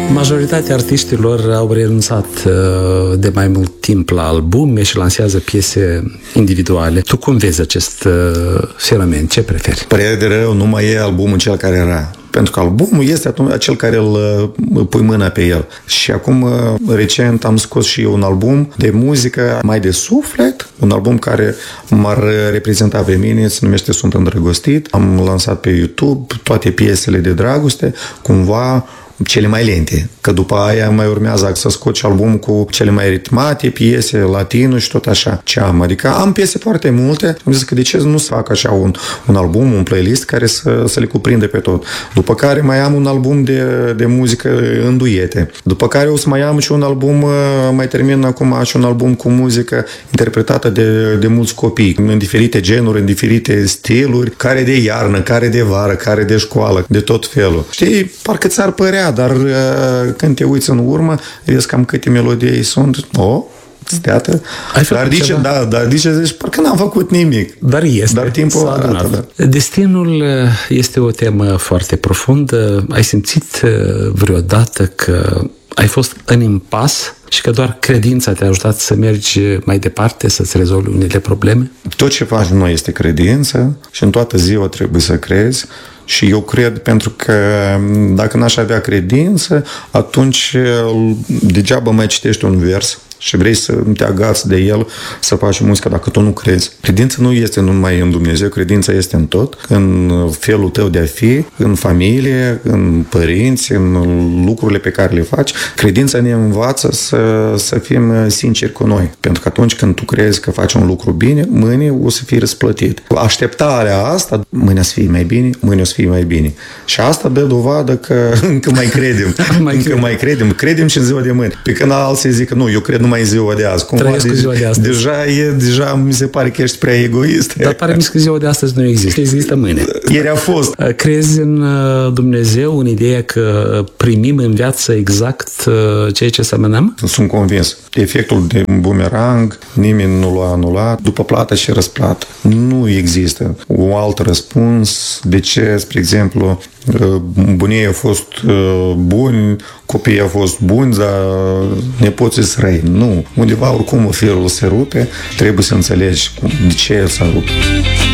Majoritatea artiștilor au renunțat de mai mult timp la albume și lansează piese individuale. Tu cum vezi acest fenomen? Ce preferi? Părere de rău, nu mai e albumul cel care era. Pentru că albumul este acel care îl pui mâna pe el. Și acum, recent, am scos și eu un album de muzică mai de suflet, un album care m-ar reprezenta pe mine, se numește Sunt îndrăgostit. Am lansat pe YouTube toate piesele de dragoste, cumva cele mai lente, că după aia mai urmează să scot și album cu cele mai ritmate, piese latino și tot așa ce am. Adică am piese foarte multe, am zis că de ce nu să fac așa un album, un playlist care să le cuprinde pe tot. După care mai am un album de muzică în duete. După care o să mai am și un album, mai termin acum și un album cu muzică interpretată de mulți copii, în diferite genuri, în diferite stiluri, care de iarnă, care de vară, care de școală, de tot felul. Știi, parcă ți-ar părea, dar când te uiți în urmă, vezi cam câte melodii sunt. Steată. Dar zici, parcă n-am făcut nimic. Dar timpul adunat. Destinul este o temă foarte profundă. Ai simțit vreodată că ai fost în impas și că doar credința te-a ajutat să mergi mai departe, să-ți rezolvi unele probleme? Tot ce faci noi este credință și în toată ziua trebuie să crezi. Și eu cred, pentru că dacă n-aș avea credință, atunci degeaba mai citești un vers și vrei să te agați de el, să faci muzică dacă tu nu crezi. Credința nu este numai în Dumnezeu, credința este în tot, în felul tău de a fi, în familie, în părinți, în lucrurile pe care le faci. Credința ne învață să fim sinceri cu noi, pentru că atunci când tu crezi că faci un lucru bine, mâine o să fii răsplătit. Așteptarea asta, mâine o să fie mai bine, mâine o să fie mai bine. Și asta dă dovadă că încă mai credem. Credem și în ziua de mâine. Pe când alții zic că nu, eu cred numai în ziua de azi. Deja mi se pare că ești prea egoist. Dar pare că ziua de astăzi nu există. Există mâine. Ieri a fost. Crezi în Dumnezeu, în ideea că primim în viață exact ceea ce semănăm? Sunt convins. Efectul de bumerang, nimeni nu l-a anulat. După plată și răsplată. Nu există un alt răspuns. De ce, spre exemplu, bunii au fost buni, copiii au fost buni, dar nepoții sunt răi. Nu. Undeva oricum firul se rupe, trebuie să înțelegi de ce el s-a rupt.